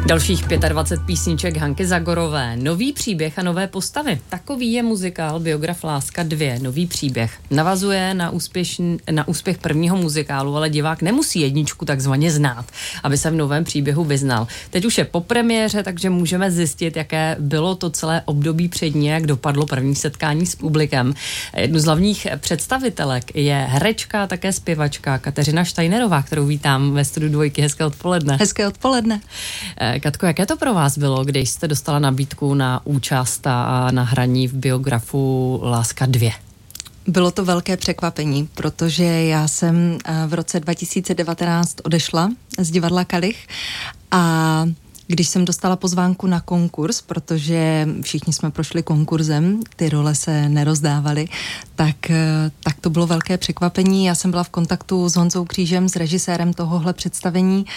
Dalších 25 písniček Hanky Zagorové. Nový příběh a nové postavy. Takový je muzikál Biograf Láska 2. Nový příběh. Navazuje na úspěch prvního muzikálu, ale divák nemusí jedničku takzvaně znát, aby se v novém příběhu vyznal. Teď už je po premiéře, takže můžeme zjistit, jaké bylo to celé období před ní, jak dopadlo první setkání s publikem. Jednu z hlavních představitelek je herečka a také zpěvačka Kateřina Steinerová, kterou vítám ve studiu Dvojky. Hezké odpoledne. Hezké odpoledne. Katko, jaké to pro vás bylo, když jste dostala nabídku na účast a na hraní v Biografu Láska 2? Bylo to velké překvapení, protože já jsem v roce 2019 odešla z divadla Kalich a když jsem dostala pozvánku na konkurs, protože všichni jsme prošli konkurzem, ty role se nerozdávaly, tak to bylo velké překvapení. Já jsem byla v kontaktu s Honzou Křížem, s režisérem tohohle představení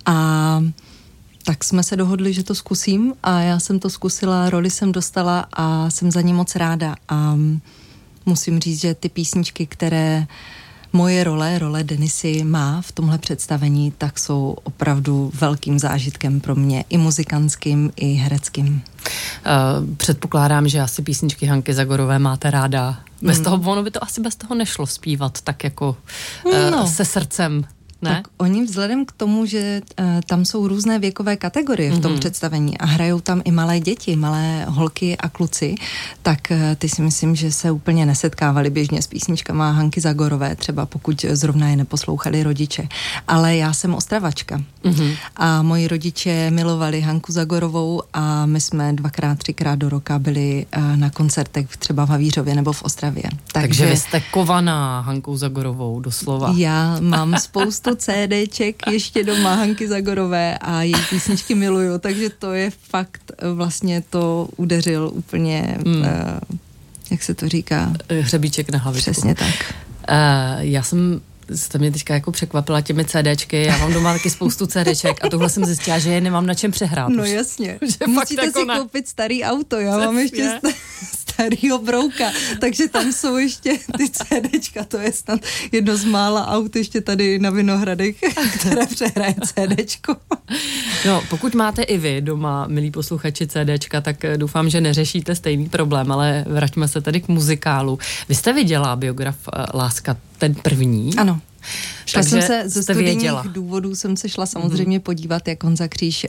a tak jsme se dohodli, že to zkusím a já jsem to zkusila, roli jsem dostala a jsem za ní moc ráda a musím říct, že ty písničky, které moje role Denisy má v tomhle představení, tak jsou opravdu velkým zážitkem pro mě, i muzikantským, i hereckým. Předpokládám, že asi písničky Hanky Zagorové máte ráda. Bez toho, ono by to asi bez toho nešlo zpívat tak jako se srdcem. Ne? Tak oni vzhledem k tomu, že tam jsou různé věkové kategorie v tom představení a hrajou tam i malé děti, malé holky a kluci, tak ty si myslím, že se úplně nesetkávali běžně s písničkama Hanky Zagorové, třeba pokud zrovna je neposlouchali rodiče. Ale já jsem Ostravačka a moji rodiče milovali Hanku Zagorovou a my jsme 2x, 3x do roka byli na koncertech třeba v Havířově nebo v Ostravě. Takže vy jste kovaná Hankou Zagorovou, doslova. Já mám spoustu CDček ještě doma Hanky Zagorové a její písničky miluju, takže to je fakt, vlastně to udeřil úplně, jak se to říká? Hřebíček na hlavičku. Přesně tak. Jste mě teďka jako překvapila těmi CDčky, já mám doma taky spoustu CDček a tohle jsem zjistila, že je nemám na čem přehrát. No jasně, musíte si koupit starý auto, já mám ještě starýho brouka, takže tam jsou ještě ty CDčka, to je snad jedno z mála aut ještě tady na Vinohradech, které přehraje CDčko. No, pokud máte i vy doma, milí posluchači, CDčka, tak doufám, že neřešíte stejný problém, ale vraťme se tady k muzikálu. Vy jste viděla Biograf Láska, ten první? Ano. Šla Takže jsem se ze studijních věděla. důvodů jsem se šla samozřejmě podívat, jak Honza Kříž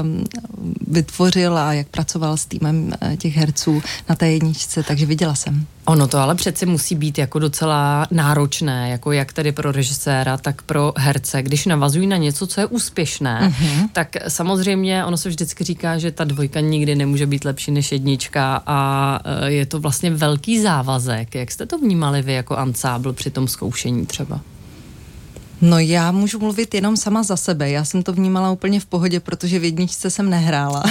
vytvořil a jak pracoval s týmem těch herců na té jedničce, takže viděla jsem. Ono to ale přeci musí být jako docela náročné, jako jak tedy pro režiséra, tak pro herce. Když navazují na něco, co je úspěšné, tak samozřejmě ono se vždycky říká, že ta dvojka nikdy nemůže být lepší než jednička a je to vlastně velký závazek. Jak jste to vnímali vy jako ansábl při tom zkoušení třeba? No já můžu mluvit jenom sama za sebe. Já jsem to vnímala úplně v pohodě, protože v jedničce jsem nehrála.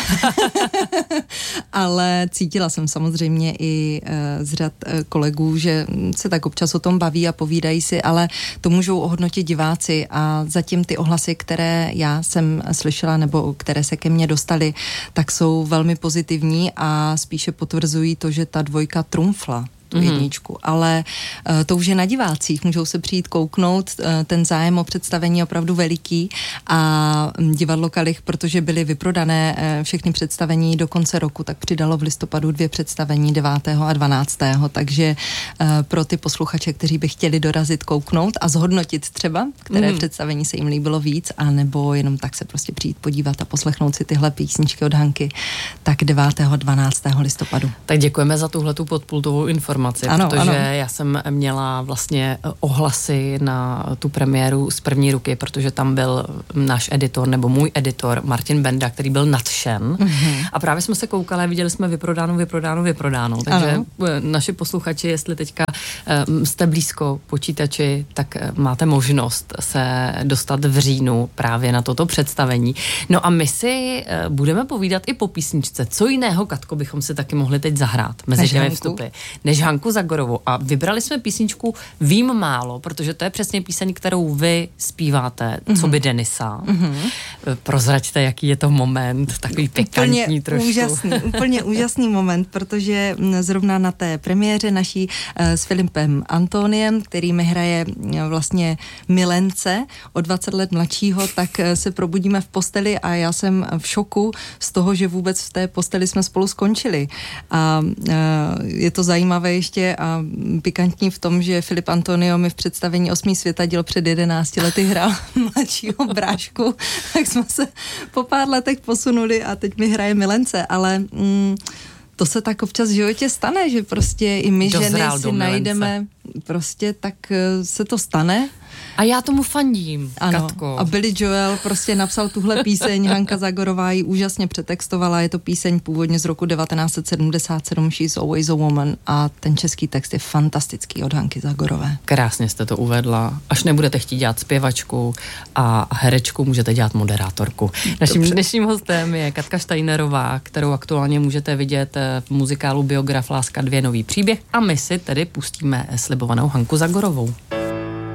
Ale cítila jsem samozřejmě i z řad kolegů, že se tak občas o tom baví a povídají si, ale to můžou ohodnotit diváci a zatím ty ohlasy, které já jsem slyšela nebo které se ke mně dostaly, tak jsou velmi pozitivní a spíše potvrzují to, že ta dvojka trumfla jedničku, ale to už je na divácích, můžou se přijít kouknout, ten zájem o představení je opravdu veliký a divadlo Kalich, protože byly vyprodané všechny představení do konce roku, tak přidalo v listopadu 2 představení 9. a 12. Takže pro ty posluchače, kteří by chtěli dorazit, kouknout a zhodnotit třeba, které představení se jim líbilo víc, anebo jenom tak se prostě přijít podívat a poslechnout si tyhle písničky od Hanky, tak 9. a 12. listopadu. Tak děkujeme za tuhletu podpultovou informaci, protože já jsem měla vlastně ohlasy na tu premiéru z první ruky, protože tam byl náš editor, nebo můj editor Martin Benda, který byl nadšen a právě jsme se koukali, viděli jsme vyprodáno, takže naši posluchači, jestli teďka jste blízko počítači, tak máte možnost se dostat v říjnu právě na toto představení. No a my si budeme povídat i po písničce. Co jiného, Katko, bychom si taky mohli teď zahrát mezi těmi vstupy, než Hanku Zagorovou a vybrali jsme písničku Vím málo, protože to je přesně píseň, kterou vy zpíváte, co by Denisa. Prozraďte, jaký je to moment, takový pikantní trošku. Úplně úžasný moment, protože zrovna na té premiéře naší s Filipem Antoniem, který mi hraje vlastně milence o 20 let mladšího, tak se probudíme v posteli a já jsem v šoku z toho, že vůbec v té posteli jsme spolu skončili. A je to zajímavé ještě a pikantní v tom, že Filip Antonio mi v představení 8. světadíl před 11 lety hrál mladšího brášku, tak jsme se po pár letech posunuli a teď mi hraje milence, ale to se tak občas v životě stane, že prostě i my ženy si najdeme, prostě tak se to stane. A já tomu fandím, ano, Katko. A Billy Joel prostě napsal tuhle píseň, Hanka Zagorová ji úžasně přetextovala, je to píseň původně z roku 1977, She's Always a Woman, a ten český text je fantastický od Hanky Zagorové. Krásně jste to uvedla. Až nebudete chtít dělat zpěvačku a herečku, můžete dělat moderátorku. Naším dnešním hostem je Katka Steinerová, kterou aktuálně můžete vidět v muzikálu Biograf Láska 2 nový příběh, a my si tedy pustíme slibovanou Hanku Zagorovou.